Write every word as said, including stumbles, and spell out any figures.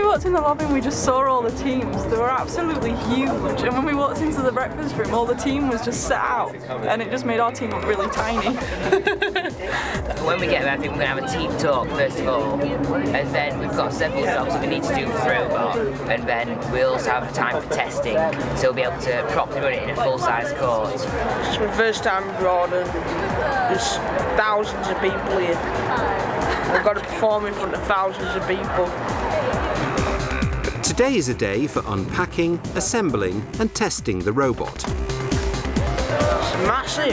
walked in the lobby and we just saw all the teams. They were absolutely huge, and when we walked into the breakfast room, all the team was just set out, and it just made our team look really tiny. When we get there, I think we're going to have a team talk first of all, and then we've got several jobs that we need to do with the robot, and then we'll also have time for testing, so we'll be able to properly run it in a full-size court. It's my first time abroad, and there's thousands of people here. I've got to perform in front of thousands of people. Today is a day for unpacking, assembling and testing the robot. It's massive.